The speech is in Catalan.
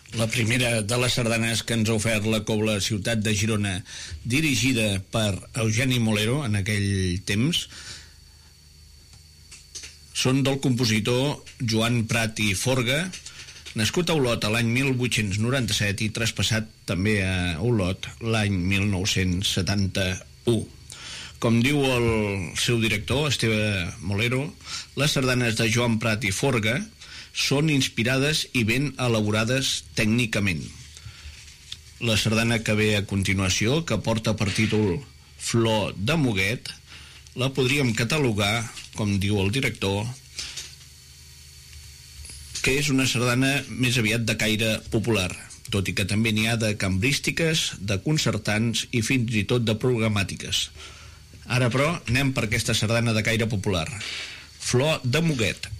La primera de les sardanes que ens ha ofert la Cobla Ciutat de Girona, dirigida per Eugeni Molero en aquell temps, són del compositor Joan Prat i Forga, nascut a Olot l'any 1897 i traspassat també a Olot l'any 1971. Com diu el seu director, Esteve Molero, les sardanes de Joan Prat i Forga són inspirades i ben elaborades tècnicament. La sardana que ve a continuació, que porta per títol Flor de Muguet, la podríem catalogar, com diu el director, que és una sardana més aviat de caire popular, tot i que també n'hi ha de cambrístiques, de concertants i fins i tot de programàtiques. Ara, però, anem per aquesta sardana de caire popular. Flor de Muguet.